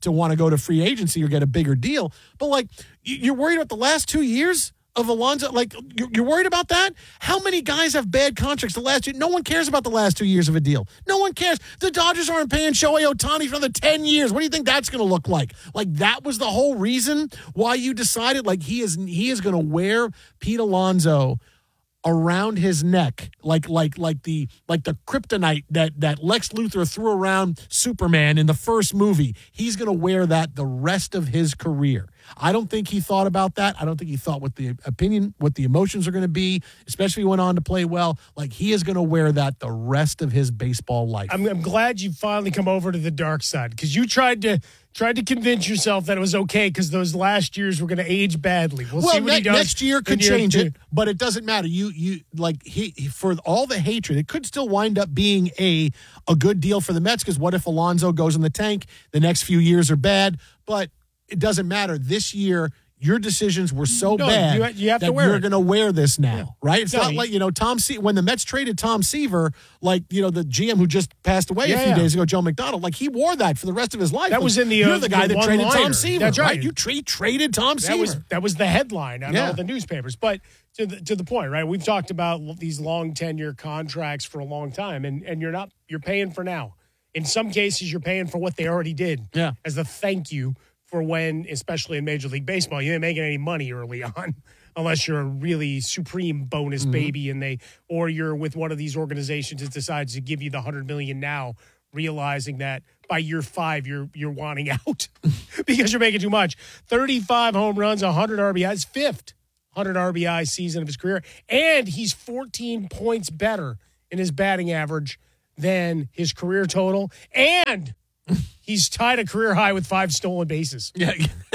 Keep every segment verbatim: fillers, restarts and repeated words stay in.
to want to go to free agency or get a bigger deal. But, like, you're worried about the last two years of Alonso? Like, you're worried about that? How many guys have bad contracts the last year? No one cares about the last two years of a deal. No one cares. The Dodgers aren't paying Shohei Ohtani for another ten years. What do you think that's going to look like? Like, that was the whole reason why you decided, like, he is he is going to wear Pete Alonso around his neck, like like like the like the kryptonite that that Lex Luthor threw around Superman in the first movie. He's going to wear that the rest of his career. I don't think he thought about that. I don't think he thought what the opinion, what the emotions are going to be, especially when he went on to play well. Like, he is going to wear that the rest of his baseball life. I'm, I'm glad you finally come over to the dark side, because you tried to tried to convince yourself that it was okay because those last years were going to age badly. We'll, well see what ne- he does next year could year change two. it, but it doesn't matter. You you like he, he for all the hatred, it could still wind up being a a good deal for the Mets, because what if Alonso goes in the tank? The next few years are bad, but it doesn't matter. This year, your decisions were so no, bad you, you have that to wear you're it. going to wear this now, Yeah. right? It's No, not you- like, you know, Tom Se- when the Mets traded Tom Seaver, like, you know, the G M who just passed away Yeah, a few yeah. days ago, Joe McDonald, like, he wore that for the rest of his life. That Like, was in the, You're uh, the guy the that traded one-liner. Tom Seaver, That's right? right. You tra- traded Tom That Seaver. was that was the headline on Yeah. all the newspapers. But to the, to the point, right? We've talked about these long tenure contracts for a long time, and and you're not you're paying for now. In some cases, you're paying for what they already did. Yeah. As a thank you for when, especially in Major League Baseball, you ain't making any money early on, unless you're a really supreme bonus Mm-hmm. baby, and they or you're with one of these organizations that decides to give you the hundred million now, realizing that by year five you're you're wanting out because you're making too much. thirty-five home runs, one hundred R B Is, fifth one hundred R B I season of his career, and he's fourteen points better in his batting average than his career total, and he's tied a career high with five stolen bases. Yeah.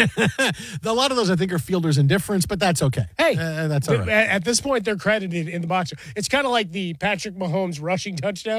A lot of those, I think, are fielders' indifference, but that's okay. Hey, Uh, that's all right. At, at this point, they're credited in the box. It's kind of like the Patrick Mahomes rushing touchdown.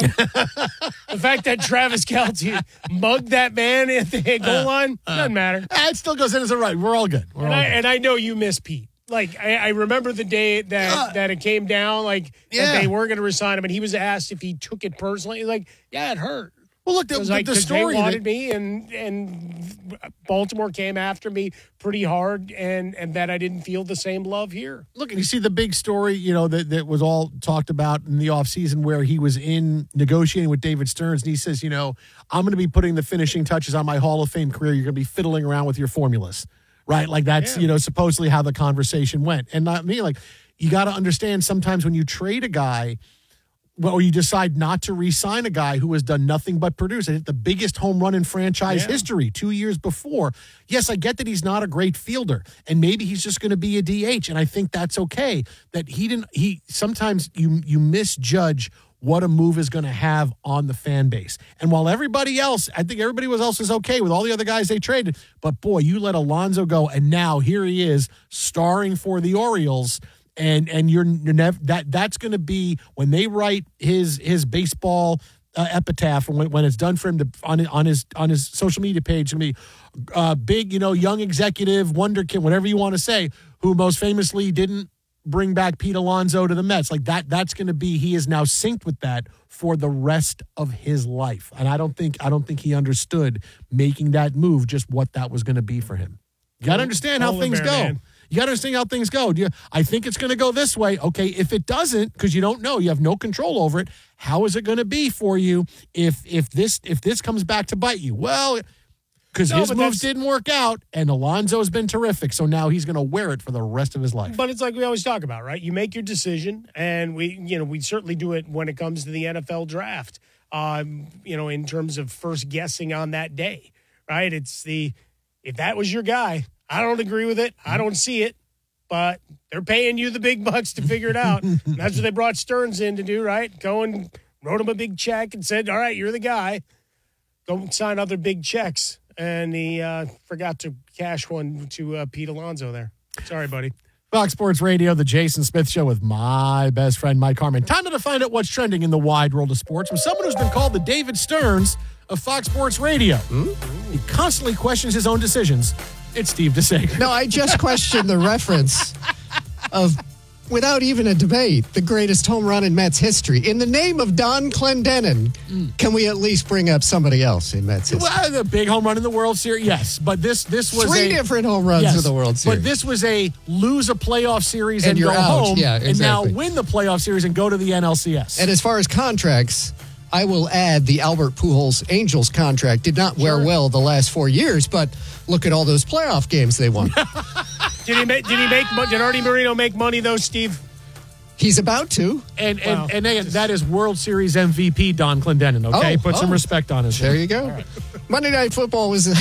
The fact that Travis Kelce mugged that man at the goal line doesn't matter. Ah, it still goes in as a right. We're all good. We're And all I, good. and I know you miss Pete. Like, I, I remember the day that, Uh, that it came down, like, yeah. that they weren't going to resign him, and he was asked if he took it personally. He's like, yeah, it hurt. Well, look, the, It was the, like, the 'cause story they that- wanted me, and and Baltimore came after me pretty hard, and, and that I didn't feel the same love here. Look, and you see the big story, you know, that, that was all talked about in the offseason where he was in negotiating with David Stearns, and he says, you know, I'm going to be putting the finishing touches on my Hall of Fame career. You're going to be fiddling around with your formulas, right? Like, that's, Yeah. you know, supposedly how the conversation went. And not me, like, you got to understand sometimes when you trade a guy, well, or you decide not to re-sign a guy who has done nothing but produce. I hit the biggest home run in franchise Yeah. history two years before. Yes, I get that he's not a great fielder, and maybe he's just going to be a D H, and I think that's okay. That he didn't. He sometimes you you misjudge what a move is going to have on the fan base. And while everybody else, I think everybody was else is okay with all the other guys they traded, but boy, you let Alonso go, and now here he is starring for the Orioles. And and you're, you're never that that's going to be when they write his his baseball uh, epitaph, when, when it's done for him to on on his on his social media page, it's going to be uh, big, you know, young executive wonder kid, whatever you want to say, who most famously didn't bring back Pete Alonso to the Mets. Like that, that's going to be, he is now synced with that for the rest of his life. And I don't think I don't think he understood making that move just what that was going to be for him. You got to understand how Polar things bear, go. man. You got to understand how things go. Do you, I think it's going to go this way. Okay, if it doesn't, because you don't know, you have no control over it. How is it going to be for you if if this if this comes back to bite you? Well, because No, his but moves that's- didn't work out, and Alonso's been terrific. So now he's going to wear it for the rest of his life. But it's like we always talk about, right? You make your decision, and we, you know, we certainly do it when it comes to the N F L draft. Um, you know, in terms of first guessing on that day, right? It's the if that was your guy, I don't agree with it. I don't see it, but they're paying you the big bucks to figure it out. And that's what they brought Stearns in to do, right? Go and wrote him a big check and said, "All right, you're the guy. Go sign other big checks." And he uh, forgot to cash one to uh, Pete Alonso there. Sorry, buddy. Fox Sports Radio, the Jason Smith Show with my best friend, Mike Harmon. Time to find out what's trending in the wide world of sports from someone who's been called the David Stearns of Fox Sports Radio. He constantly questions his own decisions. It's Steve DeSager. No, I just questioned the reference of without even a debate, the greatest home run in Mets history. In the name of Don Clendenin, mm. can we at least bring up somebody else in Mets history? Well, the big home run in the World Series, yes. But this this was Three a, different home runs yes, in the World Series. But this was a lose a playoff series and, and you're go out. home, yeah, exactly. and now win the playoff series and go to the N L C S. And as far as contracts, I will add the Albert Pujols Angels contract did not wear sure. well the last four years, but look at all those playoff games they won. did he make? Did he make? Did Artie Moreno make money though, Steve? He's about to. And wow. and, and again, that is World Series M V P Don Clendenin, okay? Oh, Put oh. some respect on his There name. you go. Right. Monday Night Football was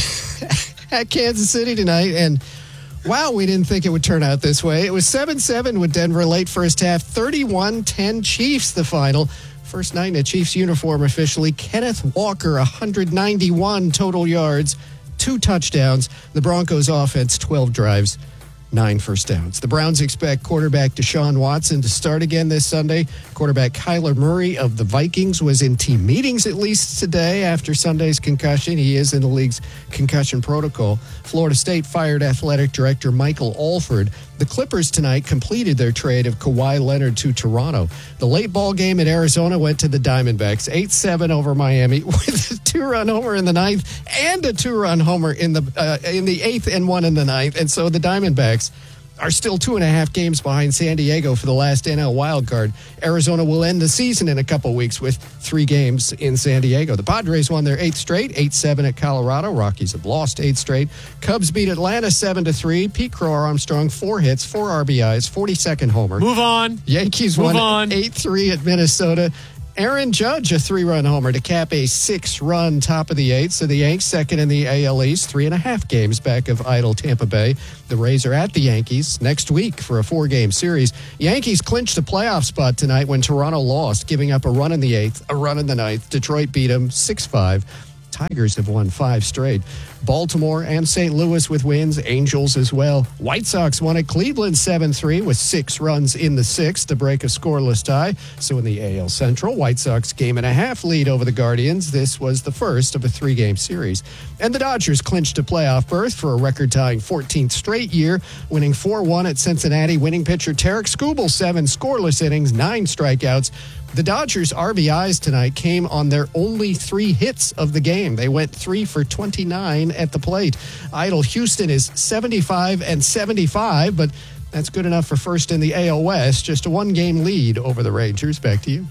at Kansas City tonight, and wow, we didn't think it would turn out this way. It was seven seven with Denver late first half, thirty-one ten Chiefs the final. First night in a Chiefs uniform officially. Kenneth Walker, one hundred ninety-one total yards, two touchdowns. The Broncos offense, twelve drives, nine first downs. The Browns expect quarterback Deshaun Watson to start again this Sunday. Quarterback Kyler Murray of the Vikings was in team meetings at least today after Sunday's concussion. He is in the league's concussion protocol. Florida State fired athletic director Michael Alford. The Clippers tonight completed their trade of Kawhi Leonard to Toronto. The late ball game at Arizona went to the Diamondbacks, eight seven over Miami with a two-run homer in the ninth and a two-run homer in the uh, in the eighth and one in the ninth. And so the Diamondbacks are still two and a half games behind San Diego for the last N L wildcard. Arizona will end the season in a couple weeks with three games in San Diego. The Padres won their eighth straight, eight seven at Colorado. Rockies have lost eight straight. Cubs beat Atlanta seven to three. Pete Crow Armstrong, four hits, four R B Is, forty-second homer. Move on. Yankees Move won eight three at Minnesota. Aaron Judge, a three-run homer to cap a six-run top of the eighth. So the Yanks second in the A L East, three and a half games back of idle Tampa Bay. The Rays are at the Yankees next week for a four-game series. Yankees clinched a playoff spot tonight when Toronto lost, giving up a run in the eighth, a run in the ninth. Detroit beat them six five. Tigers have won five straight. Baltimore and Saint Louis with wins. Angels as well. White Sox won at Cleveland seven three with six runs in the sixth to break a scoreless tie. So in the A L Central, White Sox game and a half lead over the Guardians. This was the first of a three-game series. And the Dodgers clinched a playoff berth for a record-tying fourteenth straight year, winning four one at Cincinnati. Winning pitcher Tarek Skubal, seven scoreless innings, nine strikeouts. The Dodgers' R B Is tonight came on their only three hits of the game. They went three for twenty-nine at the plate. Idle Houston is seventy-five and seventy-five, but that's good enough for first in the A L West. Just a one-game lead over the Rangers. Back to you.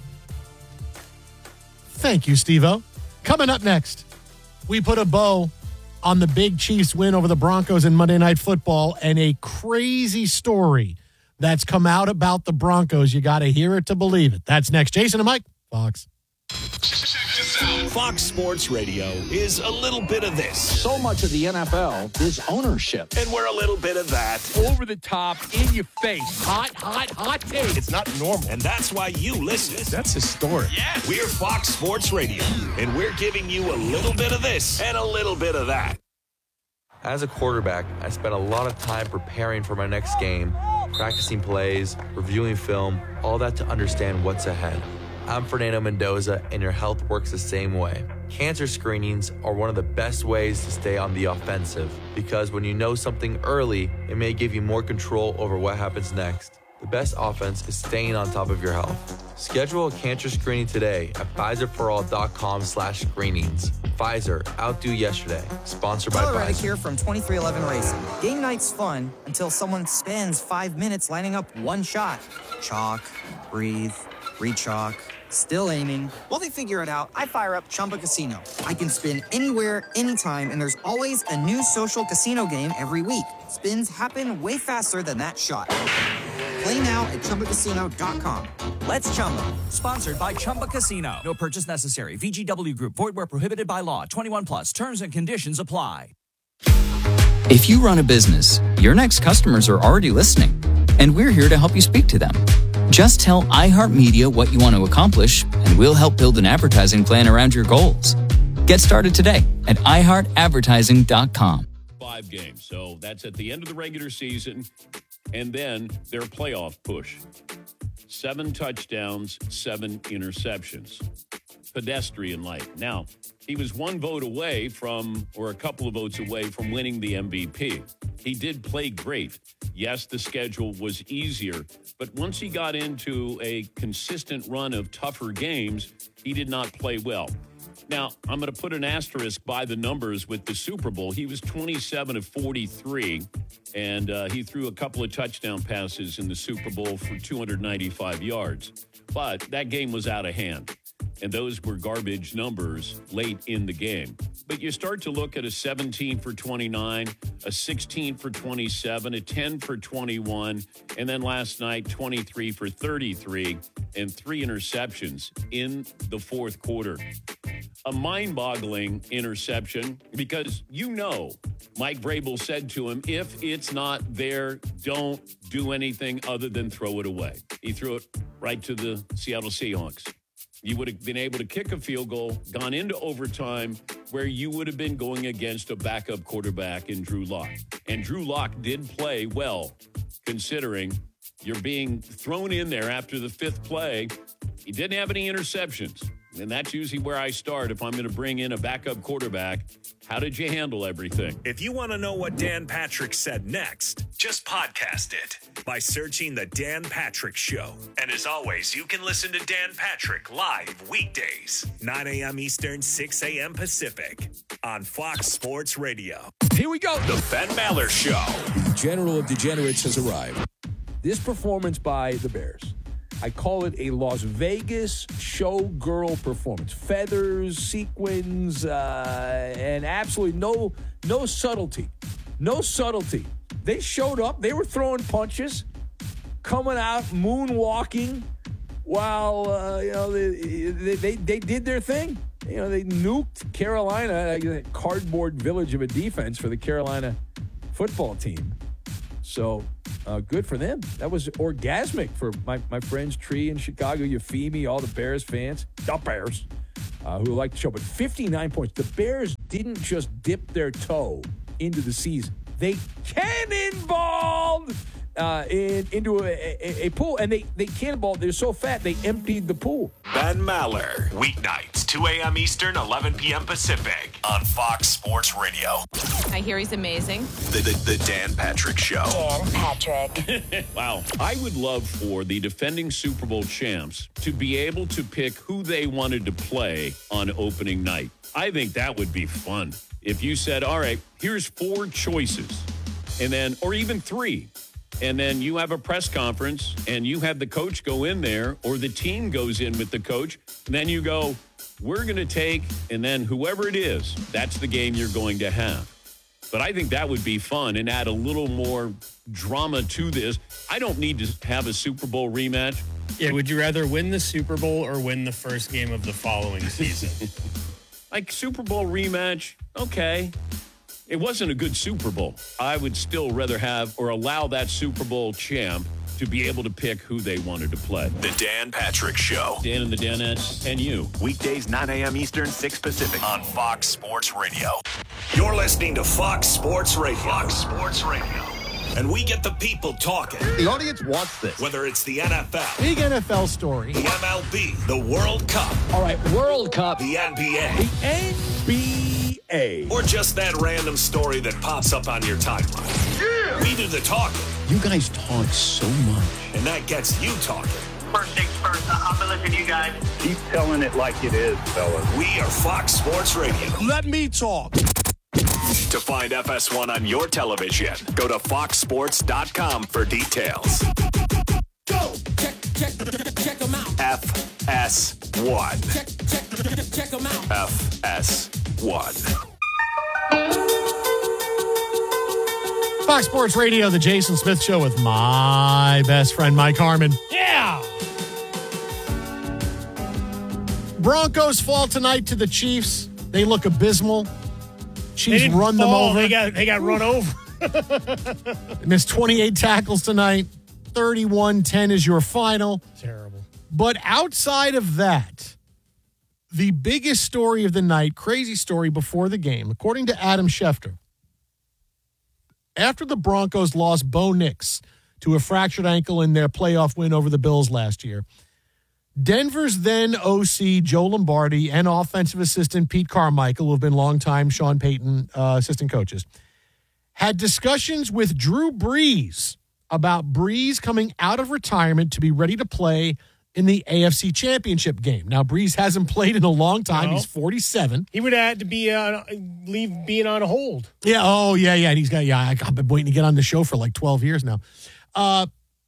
Thank you, Steve-O. Coming up next, we put a bow on the big Chiefs win over the Broncos in Monday Night Football and a crazy story that's come out about the Broncos. You got to hear it to believe it. That's next. Jason and Mike, Fox. Fox Sports Radio is a little bit of this. So much of the N F L is ownership. And we're a little bit of that. Over the top, in your face. Hot, hot, hot take. It's not normal. And that's why you listen. That's historic. Yeah. We're Fox Sports Radio. And we're giving you a little bit of this and a little bit of that. As a quarterback, I spent a lot of time preparing for my next game, practicing plays, reviewing film, all that to understand what's ahead. I'm Fernando Mendoza, and your health works the same way. Cancer screenings are one of the best ways to stay on the offensive, because when you know something early, it may give you more control over what happens next. The best offense is staying on top of your health. Schedule a cancer screening today at Pfizerforall.com slash screenings. Pfizer, outdo yesterday. Sponsored by Tyler Reddick Pfizer. here from twenty-three eleven Racing. Game night's fun until someone spends five minutes lining up one shot. Chalk, breathe, re-chalk, still aiming. While they figure it out, I fire up Chumba Casino. I can spin anywhere, anytime, and there's always a new social casino game every week. Spins happen way faster than that shot. Play now at Chumba Casino dot com. Let's Chumba. Sponsored by Chumba Casino. No purchase necessary. V G W Group. Void where prohibited by law. twenty-one plus. Terms and conditions apply. If you run a business, your next customers are already listening, and we're here to help you speak to them. Just tell iHeartMedia what you want to accomplish, and we'll help build an advertising plan around your goals. Get started today at i heart advertising dot com. Five games, so that's at the end of the regular season, and then their playoff push. Seven touchdowns, seven interceptions. Pedestrian-like. Now, he was one vote away from, or a couple of votes away from winning the M V P. He did play great. Yes, the schedule was easier, but once he got into a consistent run of tougher games, he did not play well. Now, I'm going to put an asterisk by the numbers with the Super Bowl. He was twenty-seven of forty-three, and uh, he threw a couple of touchdown passes in the Super Bowl for two hundred ninety-five yards. But that game was out of hand, and those were garbage numbers late in the game. But you start to look at a seventeen for twenty-nine, a sixteen for twenty-seven, a ten for twenty-one, and then last night, twenty-three for thirty-three, and three interceptions in the fourth quarter. A mind-boggling interception because, you know, Mike Vrabel said to him, if it's not there, don't do anything other than throw it away. He threw it right to the Seattle Seahawks. You would have been able to kick a field goal, gone into overtime, where you would have been going against a backup quarterback in Drew Lock. And Drew Lock did play well, considering you're being thrown in there after the fifth play. He didn't have any interceptions. And that's usually where I start if I'm going to bring in a backup quarterback. How did you handle everything? If you want to know what Dan Patrick said next, just podcast it by searching The Dan Patrick Show. And as always, you can listen to Dan Patrick live weekdays, nine a.m. Eastern, six a.m. Pacific on Fox Sports Radio. Here we go. The Ben Maller Show. The General of Degenerates has arrived. This performance by the Bears, I call it a Las Vegas showgirl performance. Feathers, sequins, uh, and absolutely no no subtlety. No subtlety. They showed up. They were throwing punches, coming out, moonwalking, while uh, you know they, they they they did their thing. You know, they nuked Carolina, a cardboard village of a defense for the Carolina football team. So uh, good for them. That was orgasmic for my, my friends Tree in Chicago, Euphemie, all the Bears fans, the Bears, uh, who like the show. But fifty-nine points. The Bears didn't just dip their toe into the season. They cannonballed uh, in, into a, a, a pool, and they, they cannonballed. They're so fat, they emptied the pool. Ben Maller, weeknights, two a.m. Eastern, eleven p.m. Pacific on Fox Sports Radio. I hear he's amazing. The, the, the Dan Patrick Show. Dan Patrick. Wow. I would love for the defending Super Bowl champs to be able to pick who they wanted to play on opening night. I think that would be fun. If you said, all right, here's four choices, and then, or even three, and then you have a press conference and you have the coach go in there, or the team goes in with the coach, and then you go, we're going to take, and then whoever it is, that's the game you're going to have. But I think that would be fun and add a little more drama to this. I don't need to have a Super Bowl rematch. Yeah, would you rather win the Super Bowl or win the first game of the following season? Like Super Bowl rematch, okay. It wasn't a good Super Bowl. I would still rather have or allow that Super Bowl champ to be able to pick who they wanted to play. The Dan Patrick Show. Dan and the Danettes and you. Weekdays, nine a.m. Eastern, six Pacific on Fox Sports Radio. You're listening to Fox Sports Radio. Fox Sports Radio. And we get the people talking. The audience wants this. Whether it's the N F L. Big N F L story. The M L B. The World Cup. All right, World Cup. The N B A. The N B A. Or just that random story that pops up on your timeline. Yeah. We do the talking. You guys talk so much. And that gets you talking. First things first, I'm going to listen to you guys. Keep telling it like it is, fellas. We are Fox Sports Radio. Let me talk. To find F S one on your television, go to fox sports dot com for details. Go! Check, check, check them out. F S one. Check, check, check them out. F S one. Fox Sports Radio, the Jason Smith Show with my best friend, Mike Harmon. Yeah! Broncos fall tonight to the Chiefs. They look abysmal. Chiefs they run fall, them over. They got, they got run over. They missed twenty-eight tackles tonight. thirty-one ten is your final. Terrible. But outside of that, the biggest story of the night, crazy story before the game, according to Adam Schefter, after the Broncos lost Bo Nix to a fractured ankle in their playoff win over the Bills last year, Denver's then O C Joe Lombardi and offensive assistant Pete Carmichael, who have been longtime Sean Payton uh, assistant coaches, had discussions with Drew Brees about Brees coming out of retirement to be ready to play in the A F C Championship game. Now, Brees hasn't played in a long time. No. He's forty-seven. He would have had to be uh, leave being on hold. Yeah. Oh, yeah, yeah. And he's got, yeah, I've been waiting to get on the show for like twelve years now. Uh,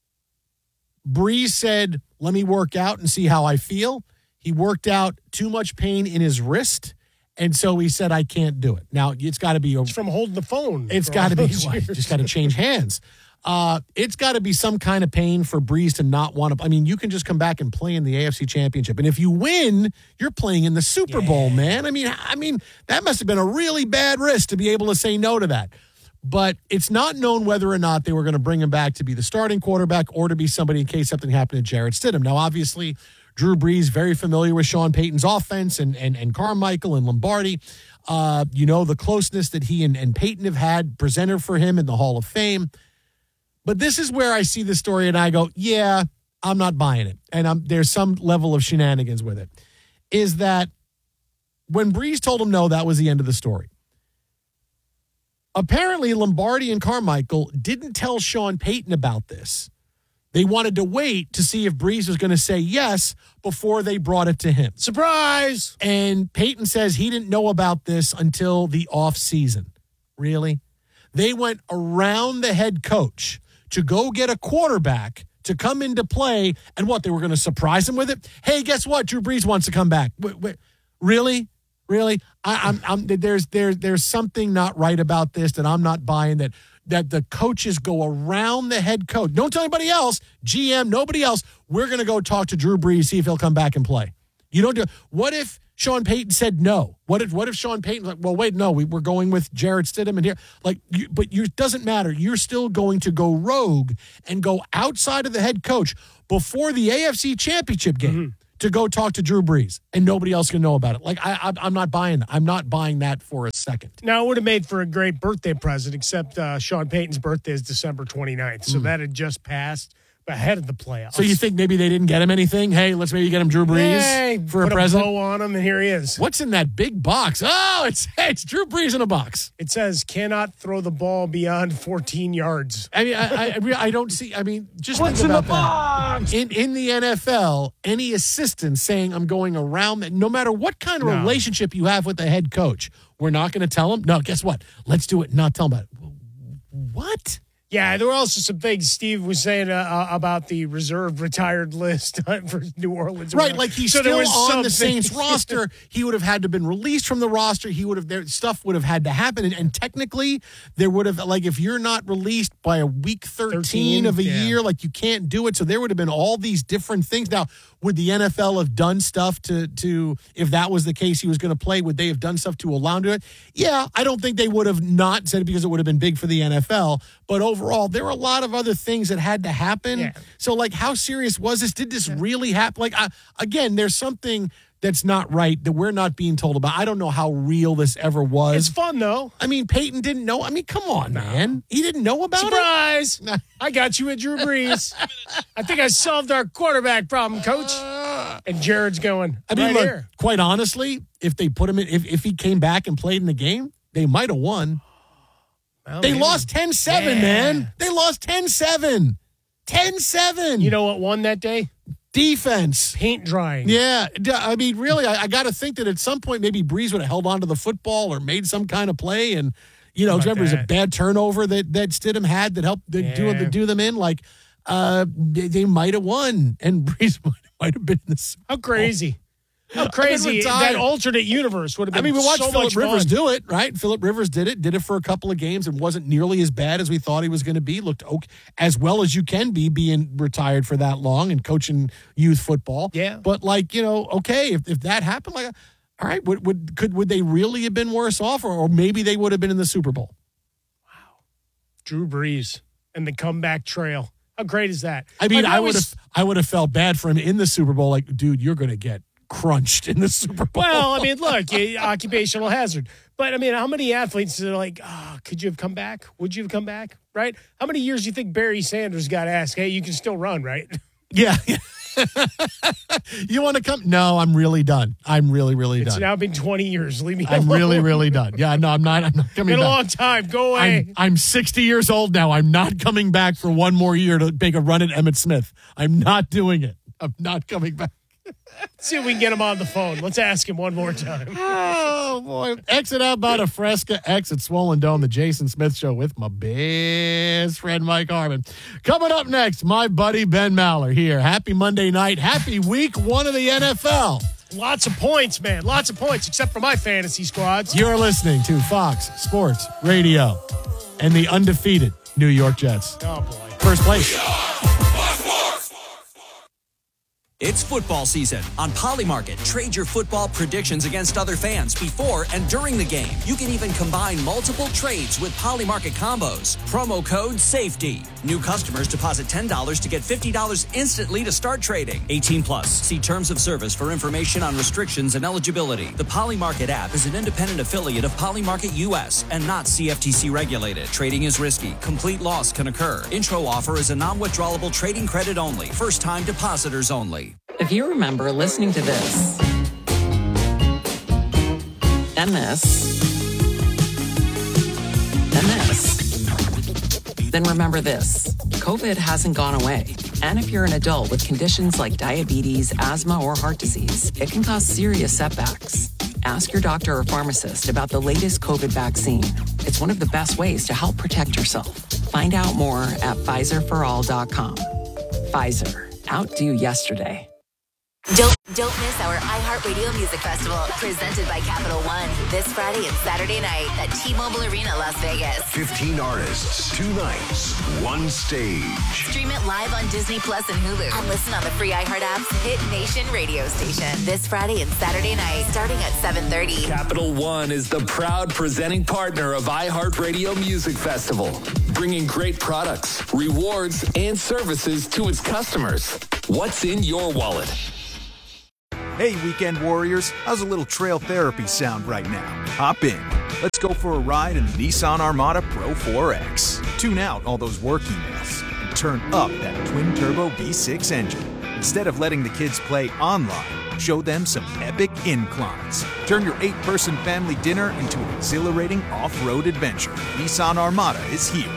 Brees said, let me work out and see how I feel. He worked out too much pain in his wrist. And so he said, I can't do it. Now, it's got to be. A, it's from holding the phone. It's got to be. Well, just got to change hands. Uh, it's got to be some kind of pain for Brees to not want to. I mean, you can just come back and play in the A F C Championship, and if you win, you're playing in the Super yeah. Bowl, man. I mean, I mean that must have been a really bad risk to be able to say no to that. But it's not known whether or not they were going to bring him back to be the starting quarterback or to be somebody in case something happened to Jarrett Stidham. Now, obviously, Drew Brees very familiar with Sean Payton's offense and and and Carmichael and Lombardi. Uh, you know the closeness that he and, and Payton have had presented for him in the Hall of Fame. But this is where I see the story and I go, yeah, I'm not buying it. And I'm, there's some level of shenanigans with it. Is that when Brees told him no, that was the end of the story. Apparently, Lombardi and Carmichael didn't tell Sean Payton about this. They wanted to wait to see if Brees was going to say yes before they brought it to him. Surprise! And Payton says he didn't know about this until the offseason. Really? They went around the head coach to go get a quarterback to come into play, and what, they were going to surprise him with it? Hey, guess what? Drew Brees wants to come back. Wait, wait, really? Really? I, I'm, I'm, there's, there's, there's something not right about this that I'm not buying, that that the coaches go around the head coach. Don't tell anybody else, G M, nobody else. We're going to go talk to Drew Brees, see if he'll come back and play. You don't do. What if Sean Payton said no? What if what if Sean Payton's like, well, wait, no, we, we're going with Jarrett Stidham and here. Like, you, but you doesn't matter. You're still going to go rogue and go outside of the head coach before the A F C Championship game mm-hmm. to go talk to Drew Brees, and nobody else can know about it. Like, I, I, I'm not buying that. I'm not buying that for a second. Now, it would have made for a great birthday present, except uh, Sean Payton's birthday is December twenty-ninth, so mm. that had just passed. Ahead of the playoffs. So you think maybe they didn't get him anything? Hey, let's maybe get him Drew Brees hey, for put a present. A bow on him, and here he is. What's in that big box? Oh, it's it's Drew Brees in a box. It says cannot throw the ball beyond fourteen yards. I mean, I I, I don't see. I mean, just What's think about in the box? that. In in the N F L, any assistant saying I'm going around that, no matter what kind of no. relationship you have with the head coach, we're not going to tell him. No, guess what? Let's do it. Not tell him about it. What? Yeah, there were also some things Steve was saying uh, about the reserve retired list for New Orleans. Right, like he's so still on something. The Saints roster. He would have had to have been released from the roster. He would have, there, stuff would have had to happen. And, and technically, there would have, like, if you're not released by a week thirteen, thirteen of a yeah. year, like, you can't do it. So there would have been all these different things. Now, would the N F L have done stuff to, to if that was the case he was going to play, would they have done stuff to allow him to do it? Yeah, I don't think they would have not said it because it would have been big for the N F L. But overall, there were a lot of other things that had to happen. Yeah. So, like, how serious was this? Did this yeah. really happen? Like, uh, again, there's something that's not right that we're not being told about. I don't know how real this ever was. It's fun, though. I mean, Peyton didn't know. I mean, come on, no. man. He didn't know about Surprise. it? Surprise! I got you at Drew Brees. I think I solved our quarterback problem, Coach. And Jared's going, I mean, right look, here. Quite honestly, if they put him in, if, if he came back and played in the game, they might have won. Well, they maybe. lost ten seven, yeah. man. They lost ten seven. ten seven. You know what won that day? Defense. Paint drying. Yeah. I mean, really, I, I got to think that at some point maybe Brees would have held on to the football or made some kind of play. And, you know, remember, it was a bad turnover that, that Stidham had that helped the, yeah. do, do them in. Like, uh, they, they might have won, and Brees might, might have been in the Super Bowl. How crazy. How crazy that alternate universe would have been. I mean, we watched so Phillip much Rivers fun. do it, right? Phillip Rivers did it, did it for a couple of games and wasn't nearly as bad as we thought he was going to be. Looked okay, as well as you can be being retired for that long and coaching youth football. Yeah. But, like, you know, okay, if, if that happened, like, all right, would, would, could, would they really have been worse off, or, or maybe they would have been in the Super Bowl? Wow. Drew Brees and the comeback trail. How great is that? I mean, like, I would have I would have felt bad for him in the Super Bowl. Like, dude, you're going to get crunched in the Super Bowl. Well, I mean, look, occupational hazard. But, I mean, how many athletes are like, oh, could you have come back? Would you have come back? Right? How many years do you think Barry Sanders got asked, hey, you can still run, right? Yeah. You want to come? No, I'm really done. I'm really, really It's done. now been twenty years. Leave me I'm alone. really, really done. Yeah, no, I'm not. I'm not coming Been a back. long time. Go away. I'm, I'm sixty years old now. I'm not coming back for one more year to make a run at Emmitt Smith. I'm not doing it. I'm not coming back. Let's see if we can get him on the phone. Let's ask him one more time. Oh, boy. Exit out about a Fresca, exit Swollen Dome, the Jason Smith Show with my best friend, Mike Harmon. Coming up next, my buddy Ben Maller here. Happy Monday night. Happy week one of the N F L. Lots of points, man. Lots of points, except for my fantasy squads. You're listening to Fox Sports Radio and the undefeated New York Jets. Oh, boy. First place. It's football season. On Polymarket, trade your football predictions against other fans before and during the game. You can even combine multiple trades with Polymarket combos. Promo code SAFETY. New customers deposit ten dollars to get fifty dollars instantly to start trading. eighteen plus. See terms of service for information on restrictions and eligibility. The Polymarket app is an independent affiliate of Polymarket U S and not C F T C regulated. Trading is risky. Complete loss can occur. Intro offer is a non-withdrawable trading credit only. First-time depositors only. If you remember listening to this, and this, and this, then remember this. COVID hasn't gone away. And if you're an adult with conditions like diabetes, asthma, or heart disease, it can cause serious setbacks. Ask your doctor or pharmacist about the latest COVID vaccine. It's one of the best ways to help protect yourself. Find out more at Pfizer for all dot com. Pfizer. Outdo yesterday. Don't don't miss our iHeartRadio Music Festival, presented by Capital One, this Friday and Saturday night at T-Mobile Arena, Las Vegas. fifteen artists, two nights, one stage. Stream it live on Disney Plus and Hulu, and listen on the free iHeart app's Hit Nation radio station. This Friday and Saturday night, starting at seven thirty. Capital One is the proud presenting partner of iHeartRadio Music Festival, bringing great products, rewards, and services to its customers. What's in your wallet? Hey, Weekend Warriors, how's a little trail therapy sound right now? Hop in. Let's go for a ride in the Nissan Armada Pro four X. Tune out all those work emails and turn up that twin-turbo V six engine. Instead of letting the kids play online, show them some epic inclines. Turn your eight-person family dinner into an exhilarating off-road adventure. Nissan Armada is here.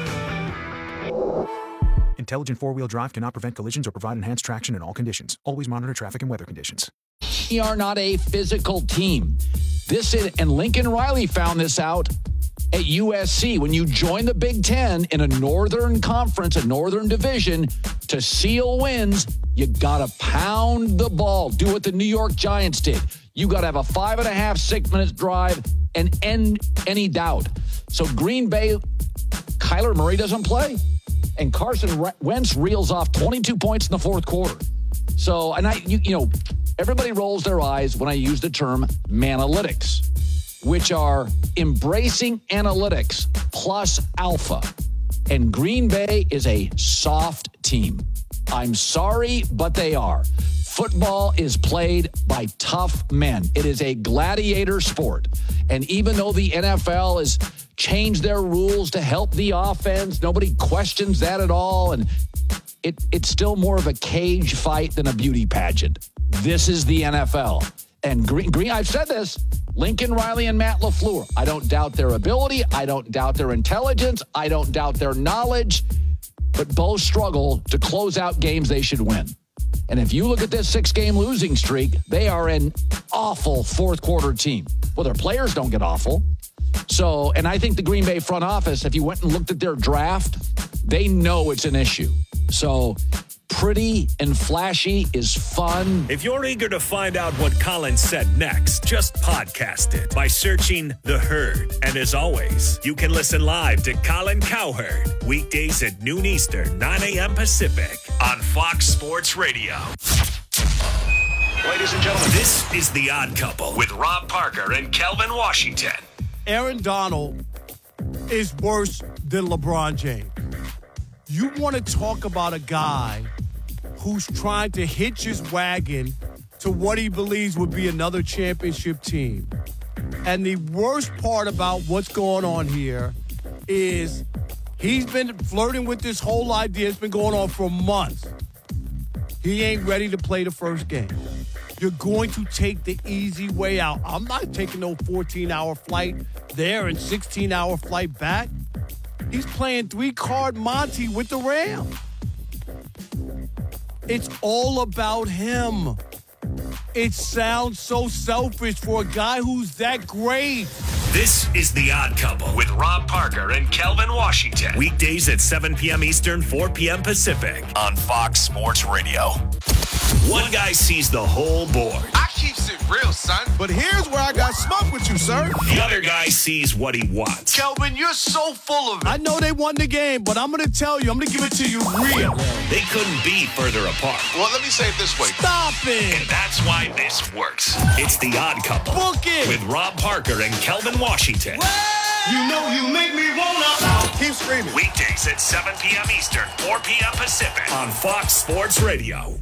Intelligent four-wheel drive cannot prevent collisions or provide enhanced traction in all conditions. Always monitor traffic and weather conditions. We are not a physical team. This is, and Lincoln Riley found this out at U S C. When you join the Big Ten in a Northern Conference, a Northern Division, to seal wins, you got to pound the ball. Do what the New York Giants did. You got to have a five and a half, six minutes drive and end any doubt. So Green Bay, Kyler Murray doesn't play, and Carson Wentz reels off twenty-two points in the fourth quarter. So, and I, you, you know, everybody rolls their eyes when I use the term manalytics, which are embracing analytics plus alpha. And Green Bay is a soft team. I'm sorry, but they are. Football is played by tough men. It is a gladiator sport. And even though the N F L has changed their rules to help the offense, nobody questions that at all. And it, it's still more of a cage fight than a beauty pageant. This is the N F L. And Green, Green, I've said this, Lincoln Riley and Matt LaFleur. I don't doubt their ability. I don't doubt their intelligence. I don't doubt their knowledge. But both struggle to close out games they should win. And if you look at this six-game losing streak, they are an awful fourth-quarter team. Well, their players don't get awful. So, and I think the Green Bay front office, if you went and looked at their draft, they know it's an issue. So, pretty and flashy is fun. If you're eager to find out what Colin said next, just podcast it by searching The Herd. And as always, you can listen live to Colin Cowherd weekdays at noon Eastern, nine a.m. Pacific on Fox Sports Radio. Ladies and gentlemen, this is The Odd Couple with Rob Parker and Kelvin Washington. Aaron Donald is worse than LeBron James. You want to talk about a guy who's trying to hitch his wagon to what he believes would be another championship team. And the worst part about what's going on here is he's been flirting with this whole idea. It's been going on for months. he ain't ready to play the first game. You're going to take the easy way out. I'm not taking no fourteen-hour flight there and sixteen-hour flight back. He's playing three-card Monty with the Rams. It's all about him. It sounds so selfish for a guy who's that great. This is The Odd Couple with Rob Parker and Kelvin Washington. Weekdays at seven p.m. Eastern, four p.m. Pacific on Fox Sports Radio. One guy sees the whole board. I keeps it real, son. But here's where I got smoke with you, sir. The other guy sees what he wants. Kelvin, you're so full of it. I know they won the game, but I'm going to tell you, I'm going to give it to you real. They couldn't be further apart. Well, let me say it this way. Stop it. And that's why this works. It's The Odd Couple. Book it. With Rob Parker and Kelvin Washington. You know you make me wanna. Keep screaming. Weekdays at seven p.m. Eastern, four p.m. Pacific on Fox Sports Radio.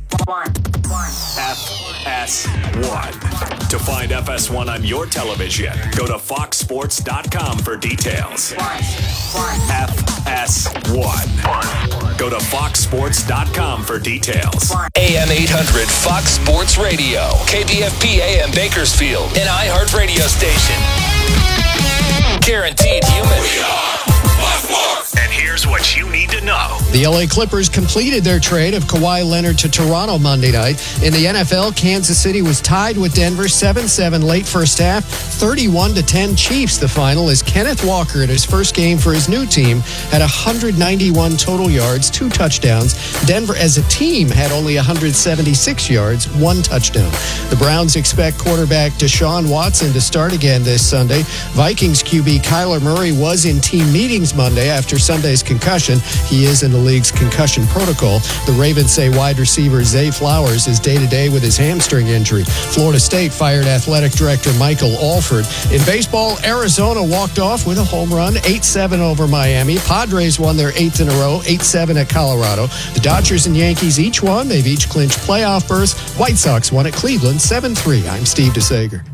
F S one. To find F S one on your television, go to fox sports dot com for details. F S one. Go to fox sports dot com for details. A M eight hundred Fox Sports Radio, K B F P A M Bakersfield, an iHeart radio station. Guaranteed human. And here's what you need to know. The L A Clippers completed their trade of Kawhi Leonard to Toronto Monday night. In the N F L, Kansas City was tied with Denver seven seven late first half, thirty-one to ten Chiefs the final, as Kenneth Walker, at his first game for his new team, had one hundred ninety-one total yards, two touchdowns. Denver as a team had only one hundred seventy-six yards, one touchdown. The Browns expect quarterback Deshaun Watson to start again this Sunday. Vikings Q B Kyler Murray was in team meetings Monday after Sunday's concussion. He is in the league's concussion protocol. The Ravens say wide receiver Zay Flowers is day-to-day with his hamstring injury. Florida State fired athletic director Michael Alford. In baseball, Arizona walked off with a home run, eight seven over Miami. Padres won their eighth in a row, eight seven at Colorado. The Dodgers and Yankees each won. They've each clinched playoff berths. White Sox won at Cleveland seven three. I'm Steve DeSager.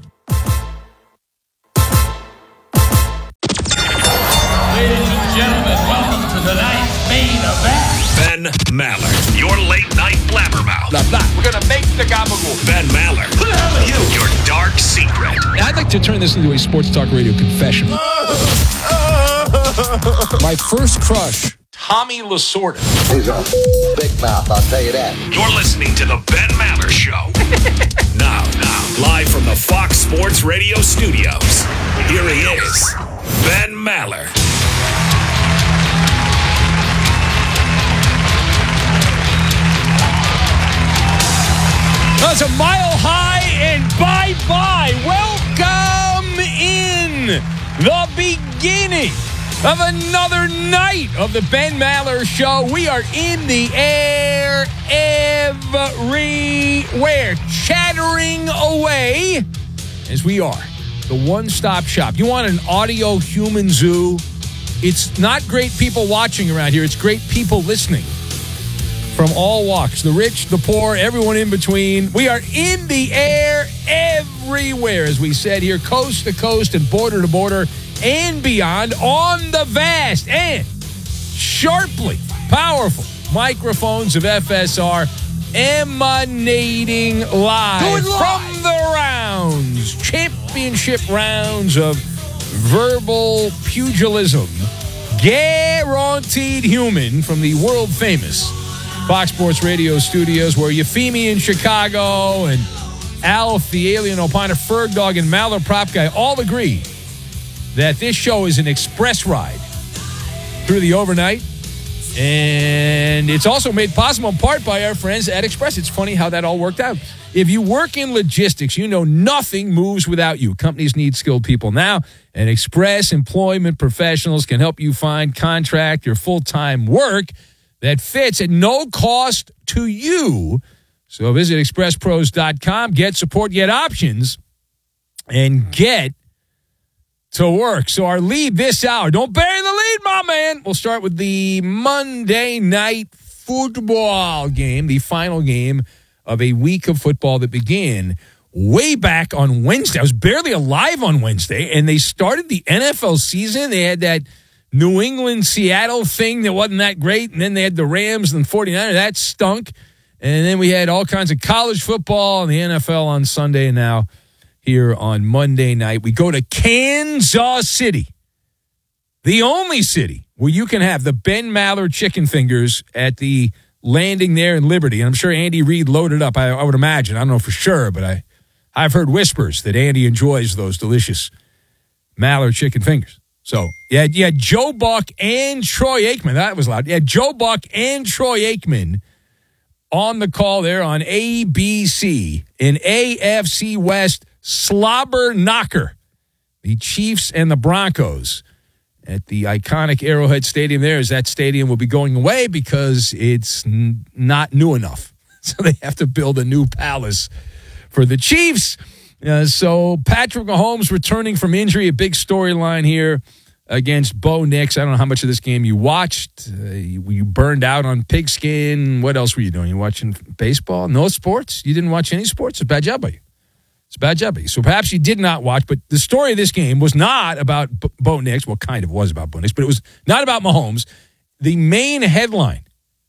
Gentlemen, welcome to tonight's main event. Ben Maller, your late night blabbermouth. Blah, blah. We're going to make the gabagool. Ben Maller. Who the hell are you? Your dark secret. I'd like to turn this into a sports talk radio confession. My first crush, Tommy Lasorda. He's a big mouth, I'll tell you that. You're listening to the Ben Maller Show. now, now, live from the Fox Sports Radio studios. Here he is, Ben Maller. That's a mile high and bye-bye. Welcome in the beginning of another night of the Ben Maller Show. We are in the air everywhere, chattering away as we are the one-stop shop. You want an audio human zoo? It's not great people watching around here. It's great people listening. From all walks, the rich, the poor, everyone in between. We are in the air everywhere, as we said here, coast to coast and border to border and beyond, on the vast and sharply powerful microphones of F S R, emanating live, live from the rounds, championship rounds of verbal pugilism, guaranteed human, from the world famous Fox Sports Radio studios, where Euphemia in Chicago and Alf, the alien opiner, Ferg Dog, and Maller Prop Guy all agree that this show is an express ride through the overnight. And it's also made possible in part by our friends at Express. It's funny how that all worked out. If you work in logistics, you know nothing moves without you. Companies need skilled people now, and Express employment professionals can help you find contract or full-time work that fits at no cost to you. So visit express pros dot com, get support, get options, and get to work. So our lead this hour, don't bury the lead, my man. We'll start with the Monday night football game, the final game of a week of football that began way back on Wednesday. I was barely alive on Wednesday, and they started the N F L season. They had that New England, Seattle thing that wasn't that great. And then they had the Rams and the 49ers. That stunk. And then we had all kinds of college football and the N F L on Sunday. And now here on Monday night, we go to Kansas City, the only city where you can have the Ben Maller chicken fingers at the landing there in Liberty. And I'm sure Andy Reid loaded up, I, I would imagine. I don't know for sure, but I, I've heard whispers that Andy enjoys those delicious Maller chicken fingers. So, yeah, you had Joe Buck and Troy Aikman. That was loud. Yeah, Joe Buck and Troy Aikman on the call there on A B C in A F C West slobber knocker. The Chiefs and the Broncos at the iconic Arrowhead Stadium there, as that stadium will be going away because it's n- not new enough. So they have to build a new palace for the Chiefs. Uh, so Patrick Mahomes returning from injury, a big storyline here against Bo Nix. I don't know how much of this game you watched. Uh, you, you burned out on pigskin. What else were you doing? You watching baseball? No sports? You didn't watch any sports? It's a bad job by you. It's a bad job by you. So perhaps you did not watch, but the story of this game was not about B- Bo Nix. Well, kind of was about Bo Nix, but it was not about Mahomes. The main headline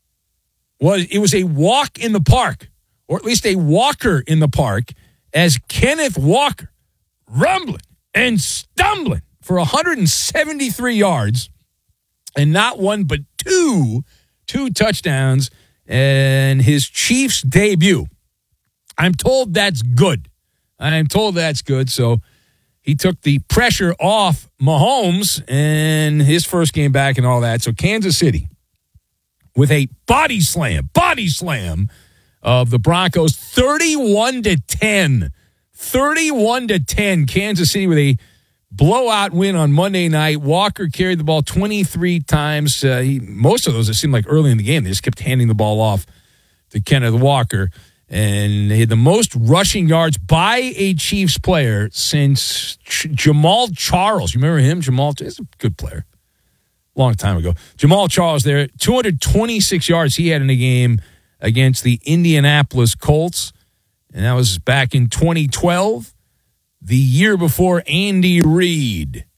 was it was a walk in the park, or at least a walker in the park, as Kenneth Walker rumbling and stumbling for one hundred seventy-three yards and not one but two, two touchdowns and his Chiefs debut. I'm told that's good. I'm told that's good. So he took the pressure off Mahomes and his first game back and all that. So Kansas City with a body slam, body slam of the Broncos, thirty-one to ten. thirty-one to ten. Kansas City with a blowout win on Monday night. Walker carried the ball twenty-three times. Uh, he, most of those, it seemed like early in the game, they just kept handing the ball off to Kenneth Walker. And they had the most rushing yards by a Chiefs player since Ch- Jamal Charles. You remember him? Jamal, he's a good player. Long time ago. Jamal Charles there, two hundred twenty-six yards he had in a game against the Indianapolis Colts. And that was back in twenty twelve, the year before Andy Reid